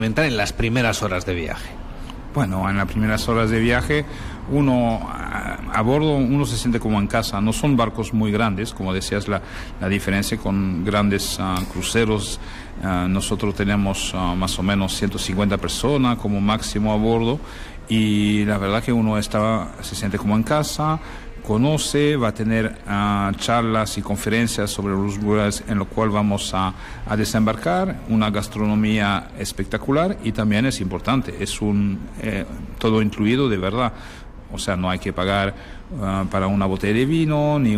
en las primeras horas de viaje? Bueno, en las primeras horas de viaje a bordo uno se siente como en casa. No son barcos muy grandes, como decías, la diferencia con grandes cruceros. Nosotros tenemos más o menos 150 personas como máximo a bordo, y la verdad que uno se siente como en casa, conoce, va a tener charlas y conferencias sobre los lugares en los cuales vamos a desembarcar, una gastronomía espectacular, y también es importante, es todo incluido de verdad. O sea, no hay que pagar para una botella de vino, ni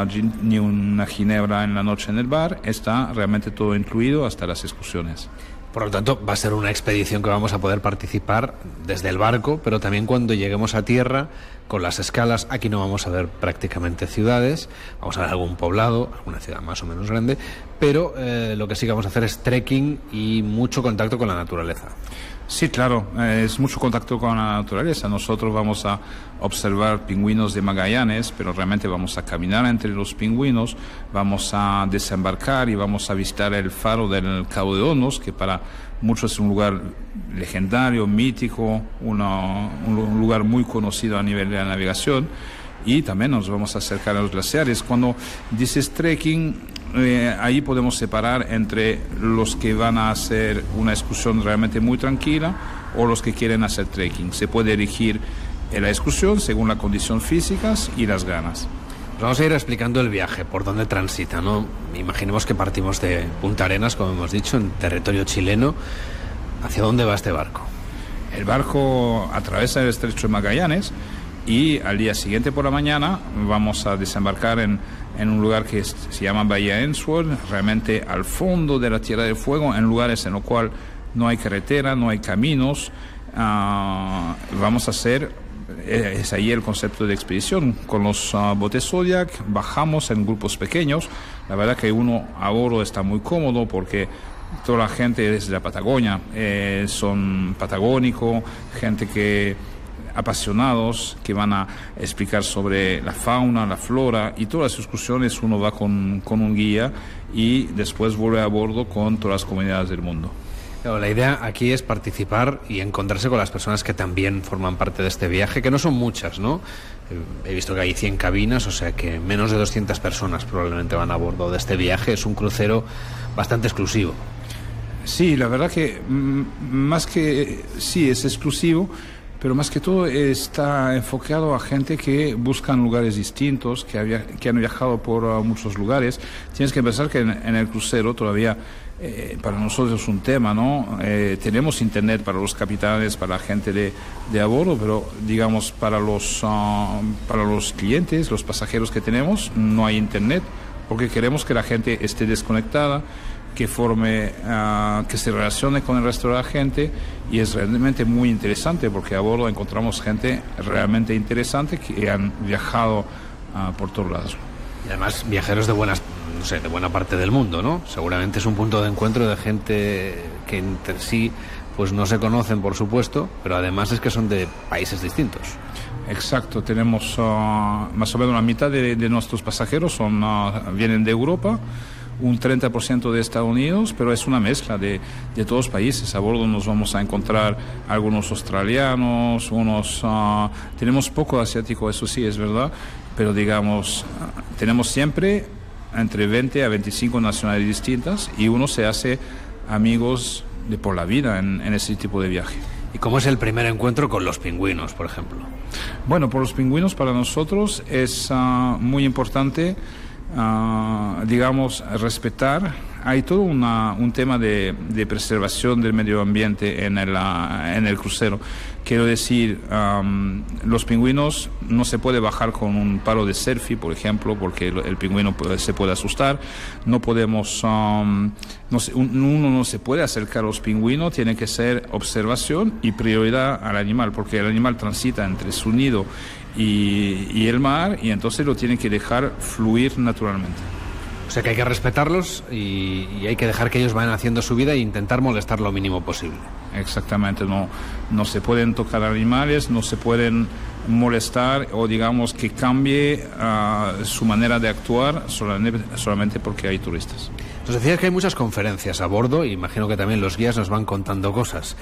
una ginebra en la noche en el bar. Está realmente todo incluido, hasta las excursiones. Por lo tanto, va a ser una expedición que vamos a poder participar desde el barco, pero también cuando lleguemos a tierra, con las escalas. Aquí no vamos a ver prácticamente ciudades, vamos a ver algún poblado, alguna ciudad más o menos grande, pero lo que sí que vamos a hacer es trekking y mucho contacto con la naturaleza. Sí, claro, es mucho contacto con la naturaleza. Nosotros vamos a observar pingüinos de Magallanes, pero realmente vamos a caminar entre los pingüinos, vamos a desembarcar y vamos a visitar el faro del Cabo de Hornos, que para muchos es un lugar legendario, mítico, un lugar muy conocido a nivel de la navegación. Y también nos vamos a acercar a los glaciares. Cuando dices trekking, ahí podemos separar entre los que van a hacer una excursión realmente muy tranquila o los que quieren hacer trekking. Se puede elegir la excursión según las condiciones físicas y las ganas. Vamos a ir explicando el viaje, por dónde transita, ¿no? Imaginemos que partimos de Punta Arenas, como hemos dicho, en territorio chileno. ¿Hacia dónde va este barco? El barco atraviesa el estrecho de Magallanes y al día siguiente por la mañana vamos a desembarcar en un lugar que se llama Bahía Ainsworth, realmente al fondo de la Tierra del Fuego, en lugares en los cuales no hay carretera, no hay caminos. Vamos a hacer, es ahí el concepto de expedición. Con los botes Zodiac bajamos en grupos pequeños. La verdad que uno a bordo está muy cómodo porque toda la gente es de la Patagonia, son patagónicos, gente apasionados que van a explicar sobre la fauna, la flora, y todas las excursiones uno va con un guía y después vuelve a bordo con todas las comunidades del mundo. Claro, la idea aquí es participar y encontrarse con las personas que también forman parte de este viaje, que no son muchas, ¿no? He visto que hay 100 cabinas, o sea que menos de 200 personas probablemente van a bordo de este viaje. Es un crucero bastante exclusivo. Sí, la verdad que más que sí es exclusivo, pero más que todo está enfocado a gente que buscan lugares distintos, que han viajado por muchos lugares. Tienes que pensar que en el crucero todavía para nosotros es un tema, ¿no? Tenemos internet para los capitanes, para la gente de a bordo, pero digamos para los clientes, los pasajeros que tenemos, no hay internet, porque queremos que la gente esté desconectada, que se relacione con el resto de la gente, y es realmente muy interesante porque a bordo encontramos gente realmente interesante que han viajado por todos lados. Y además viajeros de buena parte del mundo, ¿no? Seguramente es un punto de encuentro de gente que entre sí pues no se conocen, por supuesto, pero además es que son de países distintos. Exacto, tenemos más o menos la mitad de nuestros pasajeros vienen de Europa, un 30% de Estados Unidos, pero es una mezcla de todos los países. A bordo nos vamos a encontrar algunos australianos, tenemos poco asiático, eso sí es verdad, pero digamos, tenemos siempre entre 20 a 25 nacionalidades distintas, y uno se hace amigos de por la vida en ese tipo de viaje. ¿Y cómo es el primer encuentro con los pingüinos, por ejemplo? Bueno, por los pingüinos para nosotros es muy importante, digamos, respetar. Hay todo un tema de preservación del medio ambiente en el crucero. Quiero decir, los pingüinos no se puede bajar con un palo de selfie, por ejemplo, porque el pingüino se puede asustar. No podemos, uno no se puede acercar a los pingüinos, tiene que ser observación y prioridad al animal, porque el animal transita entre su nido y el mar, y entonces lo tiene que dejar fluir naturalmente. O sea que hay que respetarlos y hay que dejar que ellos vayan haciendo su vida e intentar molestar lo mínimo posible. Exactamente, no se pueden tocar animales, no se pueden molestar o digamos que cambie su manera de actuar solamente porque hay turistas. Nos decías que hay muchas conferencias a bordo, y imagino que también los guías nos van contando cosas.